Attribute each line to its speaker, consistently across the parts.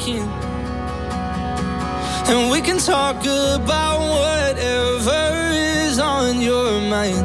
Speaker 1: talking. And we can talk about whatever is on your mind.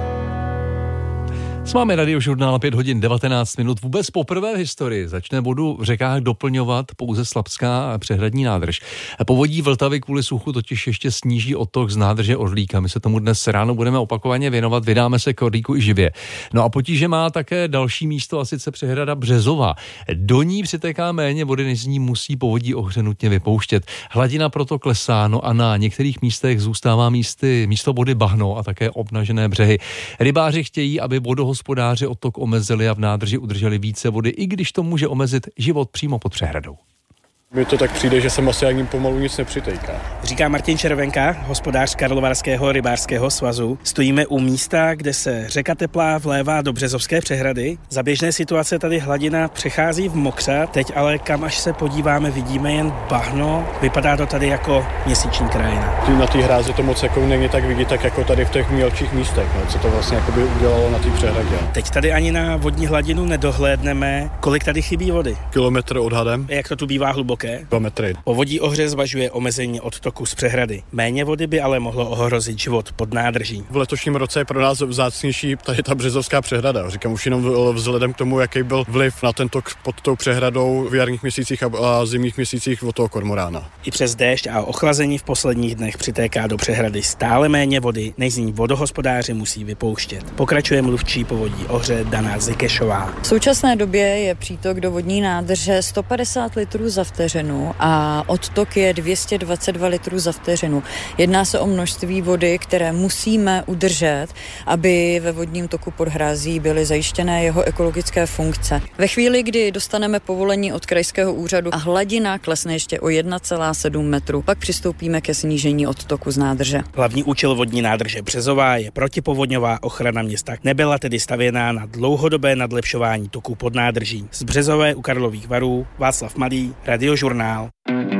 Speaker 2: S vámi Radiožurnál 5 hodin 19 minut. Vůbec poprvé v historii začne vodu v řekách doplňovat pouze Slapská přehradní nádrž. Povodí Vltavy kvůli suchu totiž ještě sníží odtok z nádrže Orlíka. My se tomu dnes ráno budeme opakovaně věnovat, vydáme se k Orlíku i živě. No a potíže má také další místo, a sice přehrada Březová. Do ní přitéká méně vody, než z ní musí povodí Ohře nutně vypouštět. Hladina proto klesá, no a na některých místech zůstává místo vody bahno a také obnažené břehy. Rybáři chtějí, aby vodohospodáři odtok omezili a v nádrži udrželi více vody, i když to může omezit život přímo pod přehradou.
Speaker 3: Mně to tak přijde, že se asi ani pomalu nic nepřitejká.
Speaker 4: Říká Martin Červenka, hospodář Karlovarského rybářského svazu. Stojíme u místa, kde se řeka Teplá vlévá do Březovské přehrady. Za běžné situace tady hladina přechází v mokřad, teď ale kam až se podíváme, vidíme jen bahno. Vypadá to tady jako měsíční krajina.
Speaker 3: Na té hrázi to moc jako není tak vidět, tak jako tady v těch mělčích místech, no, co to vlastně jakoby udělalo na té přehradě.
Speaker 4: Teď tady ani na vodní hladinu nedohlédneme. Kolik tady chybí vody?
Speaker 3: Kilometr odhadem.
Speaker 4: Jak to tu bývá hluboké?
Speaker 3: 2 metry.
Speaker 4: Povodí Ohře zvažuje omezení odtoku z přehrady. Méně vody by ale mohlo ohrozit život pod nádrží.
Speaker 3: V letošním roce je pro nás vzácnější tady ta Březovská přehrada. Říkám už jenom vzhledem k tomu, jaký byl vliv na ten tok pod tou přehradou v jarních měsících a zimních měsících od toho kormorána.
Speaker 4: I přes déšť a ochlazení v posledních dnech přitéká do přehrady stále méně vody, než z ní vodohospodáři musí vypouštět. Pokračuje mluvčí povodí Ohře Dana Zikešová.
Speaker 5: V současné době je přítok do vodní nádrže 150 litrů za vteřinu a odtok je 222 litrů za vteřinu. Jedná se o množství vody, které musíme udržet, aby ve vodním toku pod hrází byly zajištěné jeho ekologické funkce. Ve chvíli, kdy dostaneme povolení od krajského úřadu a hladina klesne ještě o 1,7 metru, pak přistoupíme ke snížení odtoku z nádrže.
Speaker 4: Hlavní účel vodní nádrže Březová je protipovodňová ochrana města. Nebyla tedy stavěná na dlouhodobé nadlepšování toku pod nádrží. Z Březové u Karlových Varů Václav Malý, Radiožurnál.